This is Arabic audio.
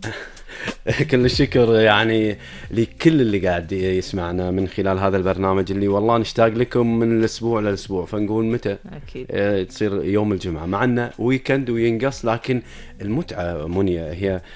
كل الشكر يعني لكل اللي قاعد يسمعنا من خلال هذا البرنامج، اللي والله نشتاق لكم من الأسبوع للأسبوع. فنقول متى أكيد. تصير يوم الجمعة معنا ويكند وينقص، لكن المتعة منية هي